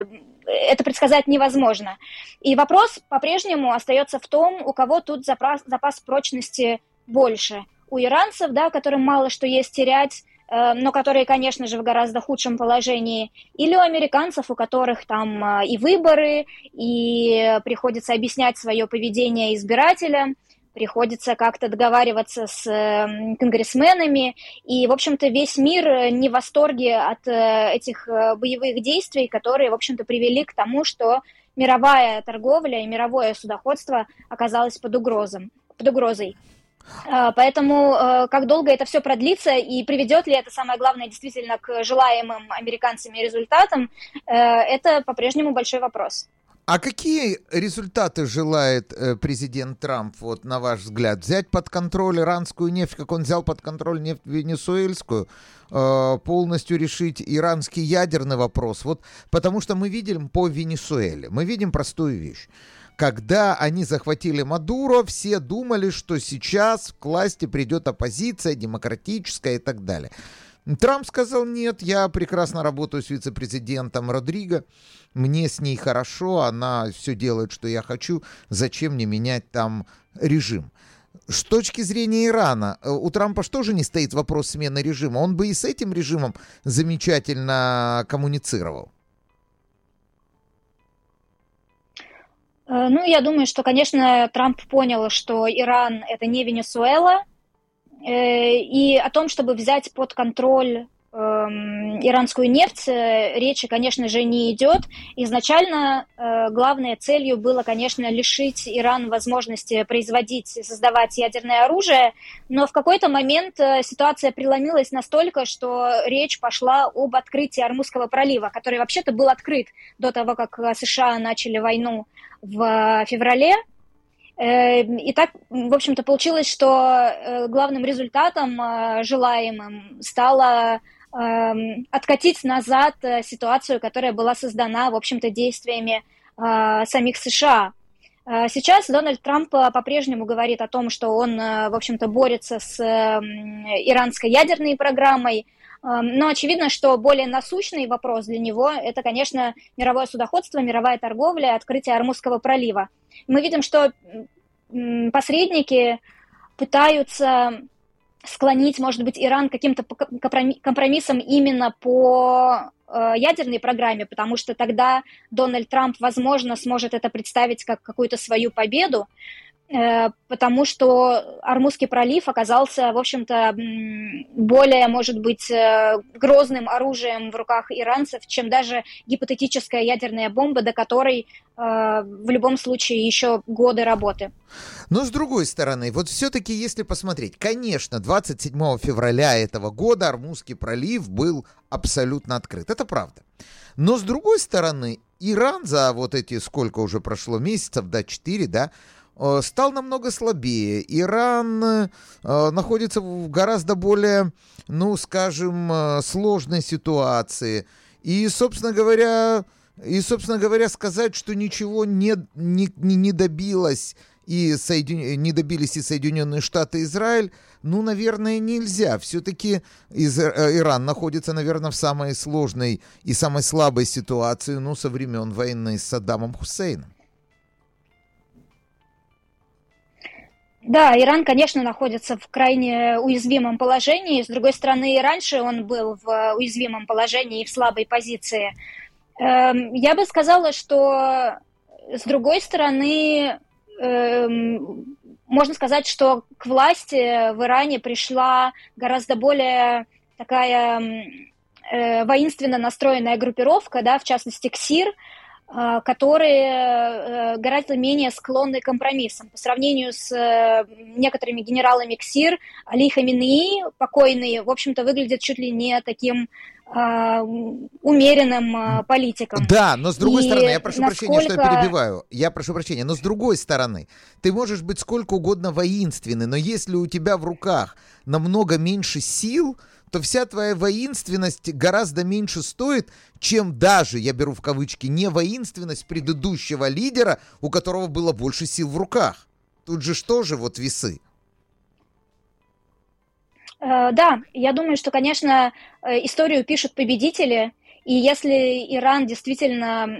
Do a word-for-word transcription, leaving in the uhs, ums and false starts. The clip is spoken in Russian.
это предсказать невозможно. И вопрос по-прежнему остается в том, у кого тут запас, запас прочности больше. У иранцев, да, которым мало что есть терять, э, но которые, конечно же, в гораздо худшем положении, или у американцев, у которых там э, и выборы, и приходится объяснять свое поведение избирателям, приходится как-то договариваться с э, конгрессменами, и, в общем-то, весь мир не в восторге от э, этих э, боевых действий, которые, в общем-то, привели к тому, что мировая торговля и мировое судоходство оказалось под угрозом, под угрозой. Э, поэтому э, как долго это все продлится и приведет ли это, самое главное, действительно к желаемым американцами результатам, э, это по-прежнему большой вопрос. А какие результаты желает э, президент Трамп, вот на ваш взгляд? Взять под контроль иранскую нефть, как он взял под контроль нефть венесуэльскую, э, полностью решить иранский ядерный вопрос? Вот, потому что мы видим по Венесуэле, мы видим простую вещь. Когда они захватили Мадуро, все думали, что сейчас к власти придет оппозиция, демократическая и так далее. Трамп сказал: нет, я прекрасно работаю с вице-президентом Родриго, мне с ней хорошо, она все делает, что я хочу, зачем мне менять там режим? С точки зрения Ирана, у Трампа что же не стоит вопрос смены режима? Он бы и с этим режимом замечательно коммуницировал. Ну, я думаю, что, конечно, Трамп понял, что Иран – это не Венесуэла, и о том, чтобы взять под контроль э, иранскую нефть, речи, конечно же, не идет. Изначально э, главной целью было, конечно, лишить Иран возможности производить и создавать ядерное оружие, но в какой-то момент ситуация преломилась настолько, что речь пошла об открытии Ормузского пролива, который вообще-то был открыт до того, как США начали войну в феврале. И так, в общем-то, получилось, что главным результатом желаемым стало откатить назад ситуацию, которая была создана, в общем-то, действиями самих США. Сейчас Дональд Трамп по-прежнему говорит о том, что он, в общем-то, борется с иранской ядерной программой, но очевидно, что более насущный вопрос для него – это, конечно, мировое судоходство, мировая торговля, открытие Ормузского пролива. Мы видим, что посредники пытаются склонить, может быть, Иран к каким-то компромиссам именно по ядерной программе, потому что тогда Дональд Трамп, возможно, сможет это представить как какую-то свою победу, потому что Ормузский пролив оказался, в общем-то, более, может быть, грозным оружием в руках иранцев, чем даже гипотетическая ядерная бомба, до которой в любом случае еще годы работы. Но с другой стороны, вот все-таки если посмотреть, конечно, двадцать седьмого февраля этого года Ормузский пролив был абсолютно открыт, это правда. Но с другой стороны, Иран за вот эти, сколько уже прошло месяцев, да, четыре, да, стал намного слабее. Иран э, находится в гораздо более, ну, скажем, э, сложной ситуации. И, собственно говоря, и, собственно говоря, сказать, что ничего не, не, не добилось и Соедин... не добились и Соединенные Штаты, и Израиль, ну, наверное, нельзя. Все-таки из... Иран находится, наверное, в самой сложной и самой слабой ситуации, ну, со времен войны с Саддамом Хусейном. Да, Иран, конечно, находится в крайне уязвимом положении. С другой стороны, и раньше он был в уязвимом положении и в слабой позиции. Я бы сказала, что с другой стороны, можно сказать, что к власти в Иране пришла гораздо более такая воинственно настроенная группировка, да, в частности, КСИР, которые гораздо менее склонны к компромиссам. По сравнению с некоторыми генералами КСИР, Али Хаминеи, покойный, в общем-то, выглядит чуть ли не таким э, умеренным э, политиком. Да, но с другой И стороны, я прошу насколько... прощения, что я перебиваю. Я прошу прощения, но с другой стороны, ты можешь быть сколько угодно воинственный, но если у тебя в руках намного меньше сил, то вся твоя воинственность гораздо меньше стоит, чем даже, я беру в кавычки, не воинственность предыдущего лидера, у которого было больше сил в руках. Тут же что же вот весы? Да, я думаю, что, конечно, историю пишут победители, И если Иран действительно